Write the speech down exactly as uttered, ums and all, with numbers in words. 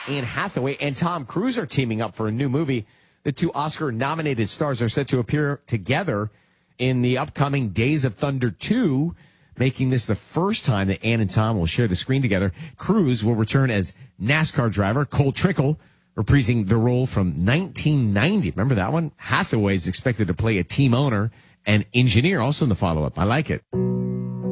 Anne Hathaway and Tom Cruise are teaming up for a new movie. The two Oscar-nominated stars are set to appear together in the upcoming Days of Thunder two, making this the first time that Anne and Tom will share the screen together. Cruise will return as NASCAR driver Cole Trickle, reprising the role from nineteen ninety. Remember that one? Hathaway is expected to play a team owner and engineer also in the follow-up. I like it.